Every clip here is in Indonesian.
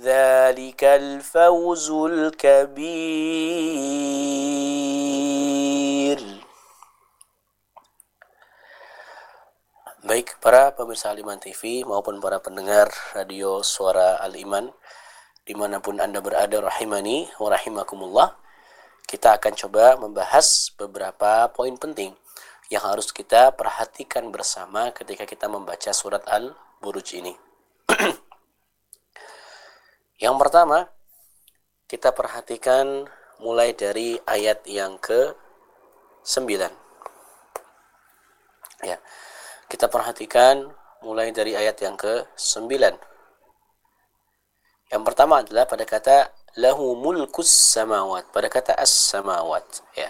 dzalikal fawzul kabir. Baik para pemirsa Al-Iman TV maupun para pendengar radio Suara Al-Iman dimanapun Anda berada, rahimani wa rahimakumullah, kita akan coba membahas beberapa poin penting yang harus kita perhatikan bersama ketika kita membaca surat Al-Buruj ini. Yang pertama, kita perhatikan mulai dari ayat yang ke-9. Ya, kita perhatikan mulai dari ayat yang ke-9. Yang pertama adalah pada kata lahu mulkus samawat, pada kata as-samawat, ya.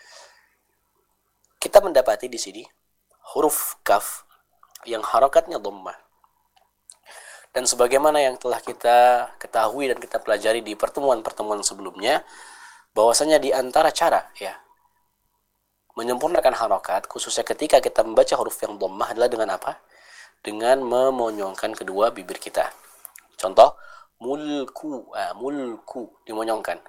Kita mendapati di sini huruf kaf yang harakatnya dhammah. Dan sebagaimana yang telah kita ketahui dan kita pelajari di pertemuan-pertemuan sebelumnya, bahwasanya di antara cara ya menyempurnakan harakat khususnya ketika kita membaca huruf yang dhammah adalah dengan apa? Dengan memonyongkan kedua bibir kita. Contoh mulku, mulku dimonyongkan.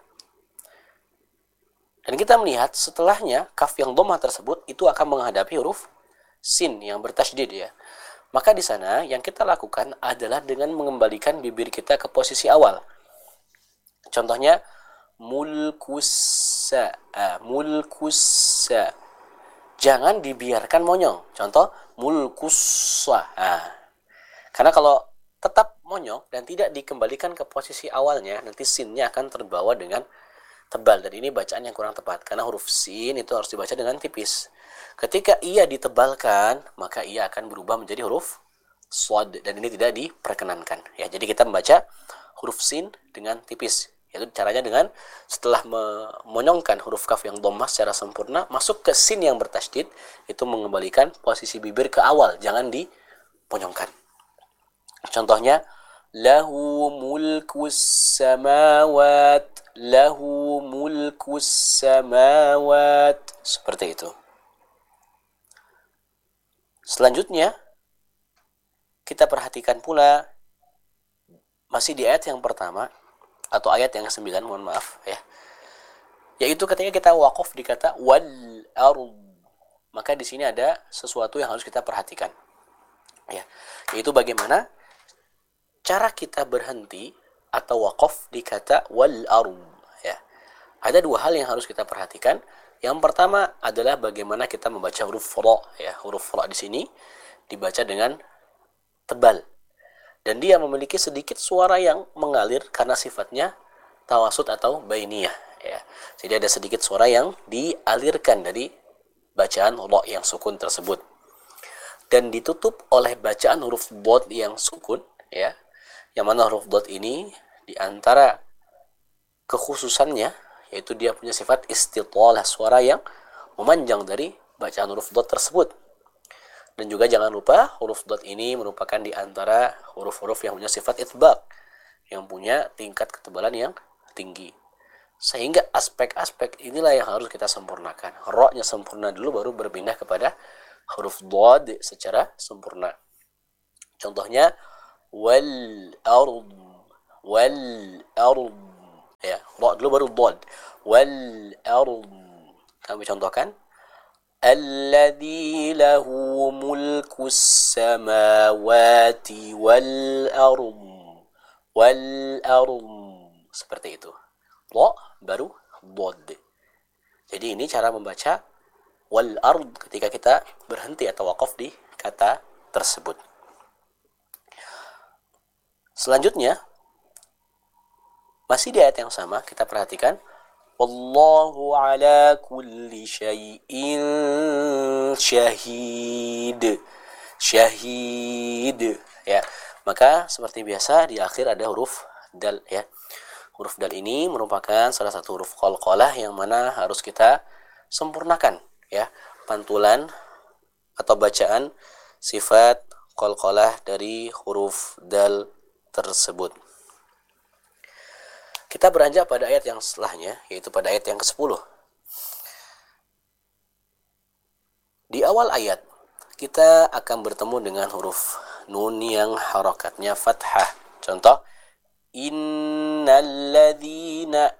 Dan kita melihat setelahnya kaf yang dhammah tersebut itu akan menghadapi huruf sin yang bertasydid ya. Maka di sana yang kita lakukan adalah dengan mengembalikan bibir kita ke posisi awal. Contohnya mulkusa, mulkusa. Jangan dibiarkan monyong. Contoh mulkusa. Karena kalau tetap monyong dan tidak dikembalikan ke posisi awalnya, nanti sinnya akan terbawa dengan tebal, dan ini bacaan yang kurang tepat karena huruf sin itu harus dibaca dengan tipis. Ketika ia ditebalkan, maka ia akan berubah menjadi huruf shad, dan ini tidak diperkenankan ya. Jadi kita membaca huruf sin dengan tipis, yaitu caranya dengan setelah memonyongkan huruf kaf yang dhammah secara sempurna masuk ke sin yang bertasydid, itu mengembalikan posisi bibir ke awal, jangan diponyongkan. Contohnya lahu mulkus samawat, lahu mulkus samawat, seperti itu. Selanjutnya kita perhatikan pula masih di ayat yang pertama atau ayat yang 9, mohon maaf ya, yaitu ketika kita waqaf di kata wal ard, maka di sini ada sesuatu yang harus kita perhatikan ya, yaitu bagaimana cara kita berhenti atau waqaf di kata wal ard ya. Ada dua hal yang harus kita perhatikan. Yang pertama adalah bagaimana kita membaca huruf ra ya. Huruf ra di sini dibaca dengan tebal dan dia memiliki sedikit suara yang mengalir karena sifatnya tawasud atau bainiyah ya. Jadi ada sedikit suara yang dialirkan dari bacaan ra yang sukun tersebut dan ditutup oleh bacaan huruf dhad yang sukun ya. Yang mana huruf dhad ini di antara kekhususannya yaitu dia punya sifat istitalah, suara yang memanjang dari bacaan huruf dhad tersebut. Dan juga jangan lupa huruf dhad ini merupakan di antara huruf-huruf yang punya sifat itsbaq, yang punya tingkat ketebalan yang tinggi. Sehingga aspek-aspek inilah yang harus kita sempurnakan. Ra-nya sempurna dulu baru berpindah kepada huruf dhad secara sempurna. Contohnya wal ard, wal ard ya, ra dulu baru dhad, wal ard. Kami contohkan alladzi lahu mulkus samawati wal ard, wal ard, seperti itu. Ra baru dhad. Jadi ini cara membaca wal ard ketika kita berhenti atau waqaf di kata tersebut. Selanjutnya masih di ayat yang sama kita perhatikan wallahu ala kulli syai'in syahid, syahid ya. Maka seperti biasa di akhir ada huruf dal ya. Huruf dal ini merupakan salah satu huruf qalqalah yang mana harus kita sempurnakan ya, pantulan atau bacaan sifat qalqalah dari huruf dal tersebut. Kita beranjak pada ayat yang setelahnya, yaitu pada ayat yang ke-10. Di awal ayat kita akan bertemu dengan huruf nun yang harakatnya fathah. Contoh innalladzina,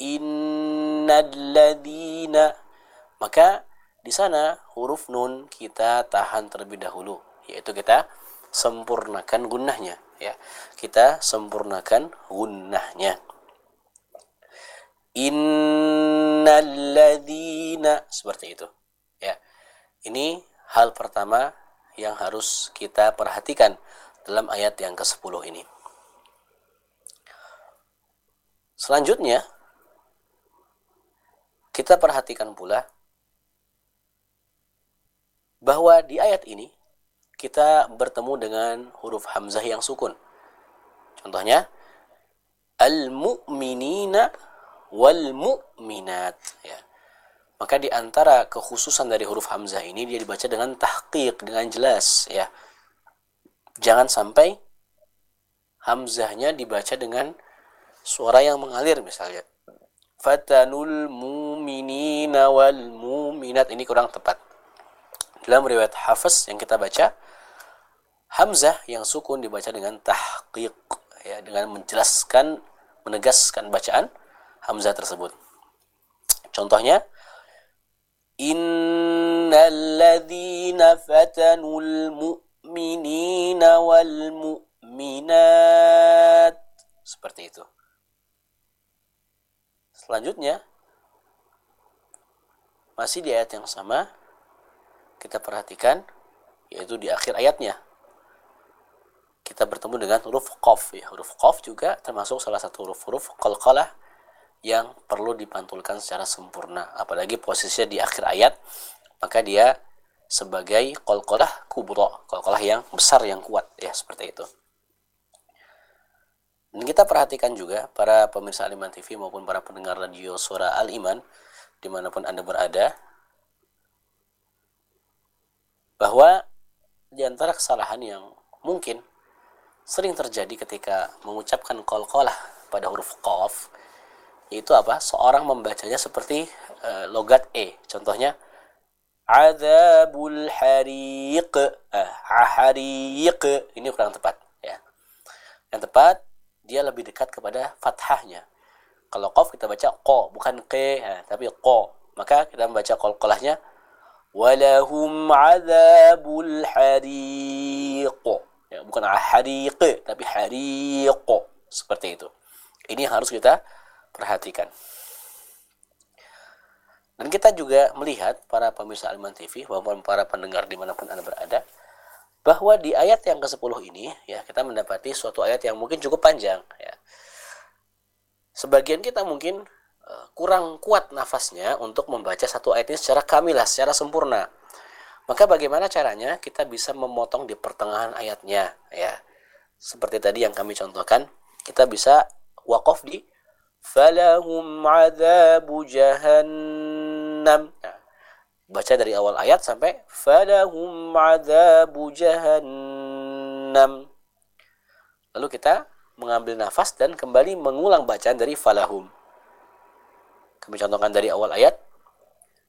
innalladzina. Maka di sana huruf nun kita tahan terlebih dahulu, yaitu kita sempurnakan gunnahnya, ya. Kita sempurnakan gunnahnya. Innalladzina, seperti itu. Ya. Ini hal pertama yang harus kita perhatikan dalam ayat yang ke-10 ini. Selanjutnya, kita perhatikan pula bahwa di ayat ini kita bertemu dengan huruf hamzah yang sukun. Contohnya, al-mu'minina wal mu'minat, ya. Maka di antara kekhususan dari huruf hamzah ini, dia dibaca dengan tahqiq, dengan jelas, ya. Jangan sampai hamzahnya dibaca dengan suara yang mengalir, misalnya fatanul mu'minina wal mu'minat. Ini kurang tepat. Dalam riwayat Hafs yang kita baca, hamzah yang sukun dibaca dengan tahqiq, ya, dengan menjelaskan, menegaskan bacaan hamzah tersebut. Contohnya, innalladzina fatanul mu'minina wal mu'minat. Seperti itu. Selanjutnya, masih di ayat yang sama, kita perhatikan, yaitu di akhir ayatnya kita bertemu dengan huruf qaf, ya. Huruf qaf juga termasuk salah satu huruf-huruf qalqalah yang perlu dipantulkan secara sempurna. Apalagi posisinya di akhir ayat, maka dia sebagai qalqalah kubra, qalqalah yang besar, yang kuat, ya, seperti itu. Dan kita perhatikan juga, para pemirsa Al-Iman TV maupun para pendengar radio Suara Al-Iman dimanapun Anda berada, bahwa di antara kesalahan yang mungkin sering terjadi ketika mengucapkan qalqalah pada huruf qaf, yaitu apa? Seorang membacanya seperti logat E. Contohnya, adzabul hariq, hariq. Ini kurang tepat, ya. Yang tepat, dia lebih dekat kepada fathahnya. Kalau qaf kita baca qa, bukan q, tapi qa. Maka kita membaca qalqalahnya walahum adzabul hariq, ya, bukan hariq tapi hariq, seperti itu. Ini harus kita perhatikan. Dan kita juga melihat, para pemirsa Al-Iman TV maupun para pendengar dimanapun Anda berada, bahwa di ayat yang ke-10 ini, ya, kita mendapati suatu ayat yang mungkin cukup panjang, ya. Sebagian kita mungkin kurang kuat nafasnya untuk membaca satu ayat ini secara kamilah, secara sempurna. Maka bagaimana caranya kita bisa memotong di pertengahan ayatnya, ya. Seperti tadi yang kami contohkan, kita bisa waqaf di falahum adzabu jahannam. Nah, baca dari awal ayat sampai falahum adzabu jahannam. Lalu kita mengambil nafas dan kembali mengulang bacaan dari falahum. Kami contohkan dari awal ayat,